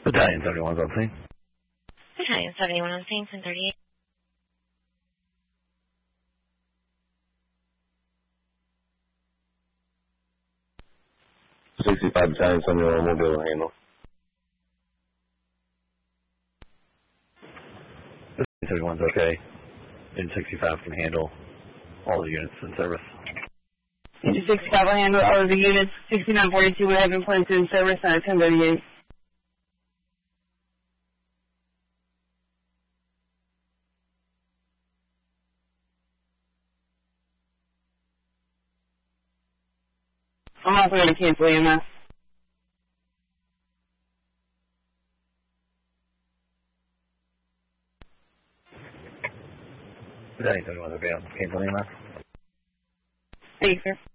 Battalion 71's on scene. Battalion 71 on scene, 1038. Battalion 71 Mobile handle. Battalion 71's okay. Engine 65 can handle all the units in service. Engine 65 will handle all of the units. 6942 will have been placed in service on 1038. I'm also going to cancel EMS. Battalion 71's okay. Cancel EMS. Thank you, sir.